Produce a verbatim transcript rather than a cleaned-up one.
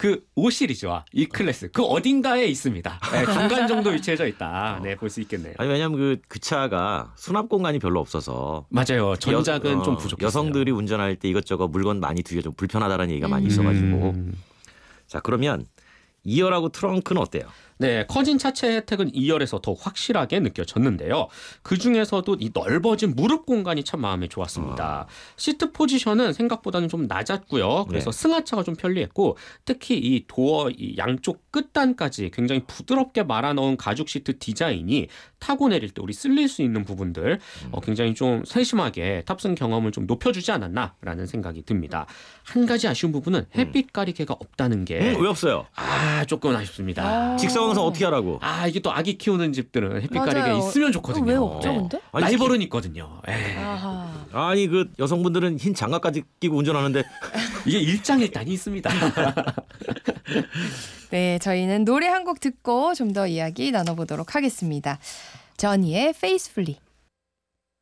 그 오 시리즈와 E 클래스 그 어딘가에 있습니다. 네, 중간 정도 위치해져 있다. 네, 볼 수 있겠네요. 아니 왜냐하면 그, 그 차가 수납 공간이 별로 없어서 맞아요. 전작은 여, 어, 좀 부족했어요. 여성들이 운전할 때 이것저것 물건 많이 두기가 좀 불편하다는 얘기가 많이 있어가지고. 음. 자 그러면 이 열하고 트렁크는 어때요? 네, 커진 차체 혜택은 이 열에서 더 확실하게 느껴졌는데요. 그중에서도 이 넓어진 무릎 공간이 참 마음에 좋았습니다. 어. 시트 포지션은 생각보다는 좀 낮았고요. 그래서 네. 승하차가 좀 편리했고 특히 이 도어 이 양쪽 끝단까지 굉장히 부드럽게 말아넣은 가죽 시트 디자인이 타고 내릴 때 우리 쓸릴 수 있는 부분들 음. 어, 굉장히 좀 세심하게 탑승 경험을 좀 높여주지 않았나라는 생각이 듭니다. 한 가지 아쉬운 부분은 햇빛 가리개가 없다는 게 음, 왜 없어요? 아 조금 아쉽습니다. 아. 직사광선 어떻게 하라고? 아 이게 또 아기 키우는 집들은 햇빛 맞아요. 가리개 있으면 좋거든요. 왜 없죠, 근데? 아니, 라이벌은 있거든요. 에이. 아하. 아니 그 여성분들은 흰 장갑까지 끼고 운전하는데 이게 일장일단이 있습니다. 네, 저희는 노래 한 곡 듣고 좀 더 이야기 나눠보도록 하겠습니다. 저니의 Faithfully.